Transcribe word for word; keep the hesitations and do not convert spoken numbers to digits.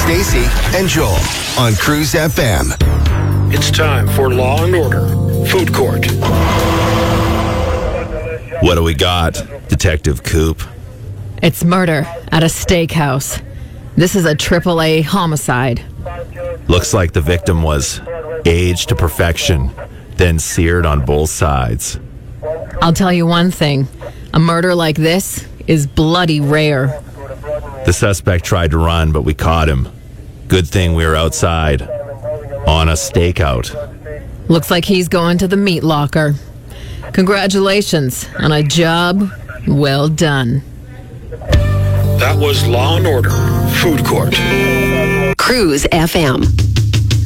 Stacey and Joel on Cruise F M. It's time for Law and Order Food Court. What do we got, Detective Coop? It's murder at a steakhouse. This is a triple A homicide. Looks like the victim was aged to perfection, then seared on both sides. I'll tell you one thing. A murder like this is bloody rare. The suspect tried to run, but we caught him. Good thing we were outside on a stakeout. Looks like he's going to the meat locker. Congratulations on a job well done. That was Law and Order Food Court. Cruise F M.